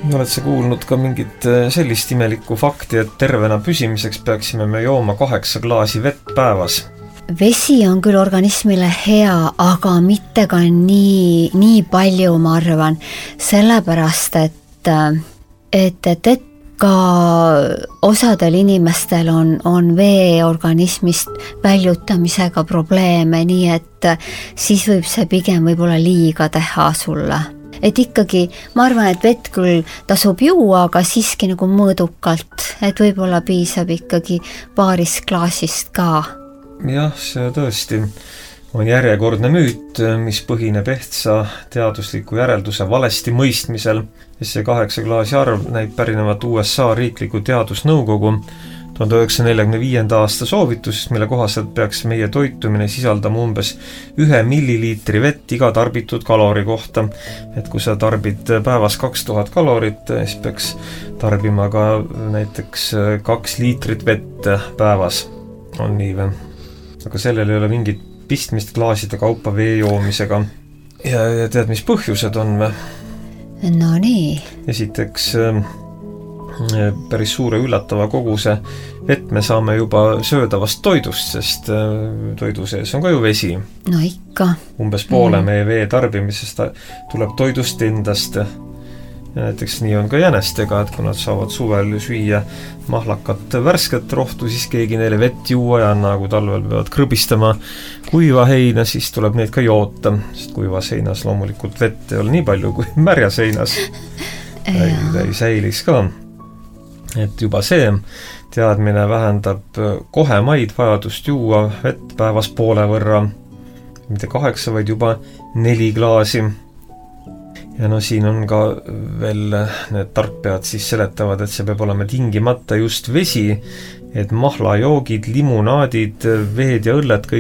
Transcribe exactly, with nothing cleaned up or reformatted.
Oled sa kuulnud ka mingit sellist imelikku fakti, et tervena püsimiseks peaksime me jooma kaheksa klaasi vett päevas? Vesi on küll organismile hea, aga mitte ka nii, nii palju, ma arvan, sellepärast, et, et, et, et ka osadel inimestel on, on vee organismist väljutamisega probleeme, nii et siis võib see pigem võib-olla liiga teha sulle. Et ikkagi, ma arvan, et vett küll tasub juua, aga siiski nagu mõõdukalt, et võib-olla piisab ikkagi paarist klaasist ka. Jah, see tõesti on järjekordne müüt, mis põhineb ehtsa teadusliku järelduse valesti mõistmisel. See kaheksa klaasi arv näib pärinevat U S A riikliku teadusnõukogu tuhande üheksasaja neljakümne viienda aasta soovitusest, mille kohaselt peaks meie toitumine sisaldama umbes ühe milliliitri vett iga tarbitud kalori kohta. Et kui sa tarbid päevas kaks tuhat kalorit, siis peaks tarbima ka näiteks kaks liitrit vett päevas. On nii või? Aga sellel ei ole mingit pistmist klaaside kaupa vee joomisega. Ja, ja tead, mis põhjused on või? No nii. Esiteks päris suure üllatava koguse vett me saame juba söödavast toidust, sest toidu sees on ka ju vesi. No ikka. Umbes poole mm. meie vee tarbimisest tuleb toidust endast. Ja näiteks nii on ka jänestega, et kui nad saavad suvel süüa mahlakat värsket rohtu, siis keegi neile vett juua ja anna, kui talvel peavad krõbistama kuiva heina, siis tuleb neid ka joota, sest kuivas heinas loomulikult vett ei ole nii palju kui märjas heinas. Ta ei, ta ei säilis ka. Et juba see teadmine vähendab kohe maid vajadust juua vett päevas poole võrra, mitte kaheksa, vaid juba neli klaasi. Ja no siin on ka veel need tarkpead siis seletavad, et see peab olema tingimata just vesi, et mahlajoogid, limunaadid, veed ja õlled kõik